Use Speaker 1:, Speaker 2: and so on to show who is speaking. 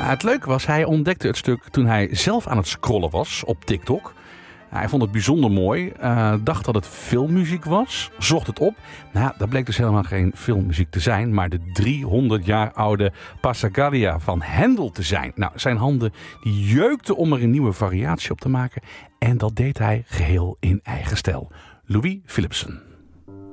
Speaker 1: Het leuke was, hij ontdekte het stuk toen hij zelf aan het scrollen was op TikTok. Hij vond het bijzonder mooi, dacht dat het filmmuziek was, zocht het op. Nou, dat bleek dus helemaal geen filmmuziek te zijn, maar de 300 jaar oude Passacaglia van Händel te zijn. Nou, zijn handen die jeukten om er een nieuwe variatie op te maken en dat deed hij geheel in eigen stijl. Louis Philipson.